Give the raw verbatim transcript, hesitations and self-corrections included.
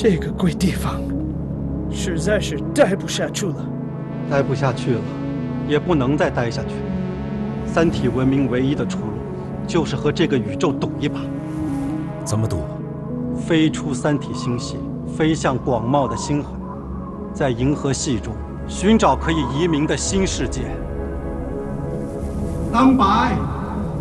这个鬼地方，实在是待不下去了。 待不下去了，也不能再待下去。三体文明唯一的出路，就是和这个宇宙赌一把。 怎么赌？ 飞出三体星系，飞向广袤的星海，在银河系中寻找可以移民的新世界。 三百。